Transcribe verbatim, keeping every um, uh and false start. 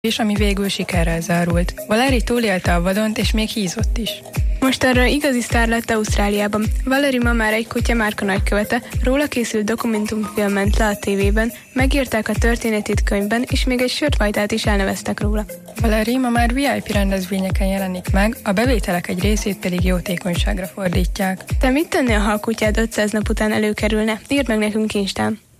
és ami végül sikerrel zárult. Valeri túlélte a vadont, és még hízott is. Most arra igazi sztár lett Ausztráliában. Valeri ma már egy kutya márka nagykövete, róla készült dokumentumfilm ment le a tévében, megírták a történetét könyvben, és még egy sörfajtát is elneveztek róla. Valeri ma már vé i pé rendezvényeken jelenik meg, a bevételek egy részét pedig jótékonyságra fordítják. Te mit tennél, ha a kutyád ötszáz nap után előkerülne? Írd meg nekünk Instán!